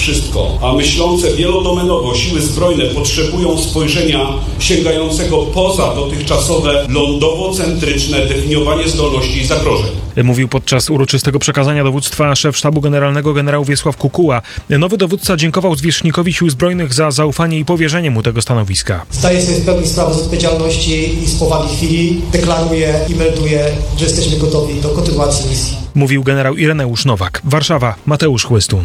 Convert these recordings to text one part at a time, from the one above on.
wszystko, a myślące wielodomenowo siły zbrojne potrzebują spojrzenia sięgającego poza dotychczasowe lądowo-centryczne definiowanie zdolności i zagrożeń. Mówił podczas uroczystego przekazania dowództwa szef sztabu generalnego generał Wiesław Kukuła. Nowy dowódca dziękował zwierzchnikowi Sił Zbrojnych za zaufanie i powierzenie mu tego stanowiska. Zdaję sobie w pełni sprawę z odpowiedzialności i z powagi chwili. Deklaruję i melduję, że jesteśmy gotowi do kontynuacji misji. Mówił generał Ireneusz Nowak. Warszawa, Mateusz Chłystun.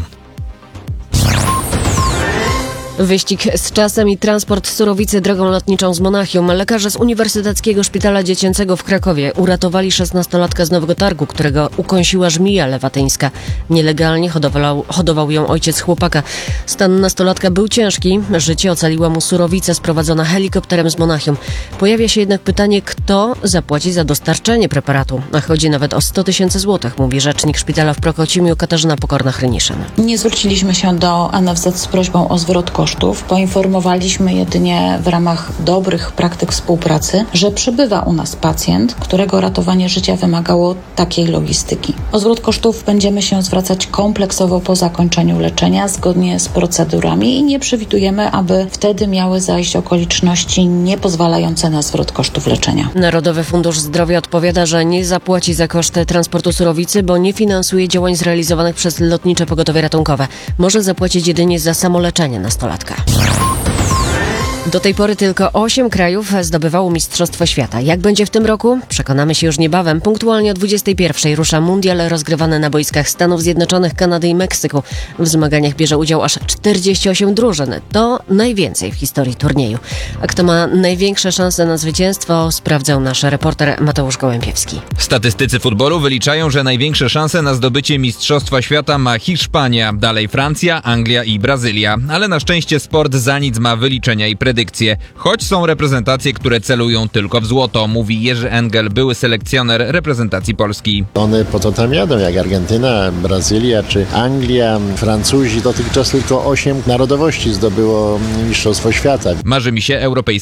Wyścig z czasem i transport surowicy drogą lotniczą z Monachium. Lekarze z Uniwersyteckiego Szpitala Dziecięcego w Krakowie uratowali 16-latka z Nowego Targu, którego ukąsiła żmija lewatyńska. Nielegalnie hodował ją ojciec chłopaka. Stan nastolatka był ciężki. Życie ocaliła mu surowica sprowadzona helikopterem z Monachium. Pojawia się jednak pytanie, kto zapłaci za dostarczenie preparatu. A chodzi nawet o 100 000 złotych, mówi rzecznik szpitala w Prokocimiu Katarzyna Pokorna-Hryniszyn. Nie zwróciliśmy się do NFZ z prośbą o zwrot kosztów. Poinformowaliśmy jedynie w ramach dobrych praktyk współpracy, że przybywa u nas pacjent, którego ratowanie życia wymagało takiej logistyki. O zwrot kosztów będziemy się zwracać kompleksowo po zakończeniu leczenia, zgodnie z procedurami i nie przewidujemy, aby wtedy miały zajść okoliczności niepozwalające na zwrot kosztów leczenia. Narodowy Fundusz Zdrowia odpowiada, że nie zapłaci za koszty transportu surowicy, bo nie finansuje działań zrealizowanych przez Lotnicze Pogotowie Ratunkowe. Może zapłacić jedynie za samoleczenie nastolatka. Do tej pory tylko 8 krajów zdobywało Mistrzostwo Świata. Jak będzie w tym roku? Przekonamy się już niebawem. Punktualnie o 21:00 rusza mundial rozgrywany na boiskach Stanów Zjednoczonych, Kanady i Meksyku. W zmaganiach bierze udział aż 48 drużyn. To najwięcej w historii turnieju. A kto ma największe szanse na zwycięstwo, sprawdzał nasz reporter Mateusz Gołębiewski. Statystycy futbolu wyliczają, że największe szanse na zdobycie Mistrzostwa Świata ma Hiszpania, dalej Francja, Anglia i Brazylia. Ale na szczęście sport za nic ma wyliczenia i predykcje. Choć są reprezentacje, które celują tylko w złoto, mówi Jerzy Engel, były selekcjoner reprezentacji Polski. One po to tam jadą, jak Argentyna, Brazylia czy Anglia. Francuzi dotychczas tylko 8 narodowości zdobyło Mistrzostwo Świata. Marzy mi się europejski